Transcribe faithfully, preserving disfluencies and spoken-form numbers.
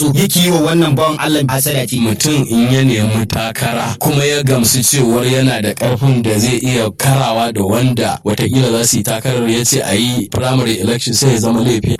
so yake yi wa wannan bawan Allah hasada ce. Mutum in ya nemi takara kuma ya gamsu cewar yana da karfin da zai iya karawa da wanda watakila za su yi takarar, ya ce a yi primary election sai ya zama laifi.